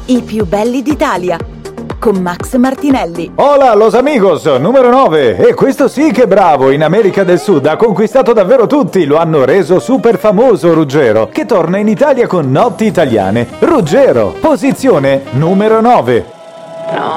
I più belli d'Italia, con Max Martinelli. Hola los amigos, numero 9. E questo sì che è bravo, in America del Sud ha conquistato davvero tutti, lo hanno reso super famoso Ruggero, che torna in Italia con Notti Italiane. Ruggero, posizione numero 9.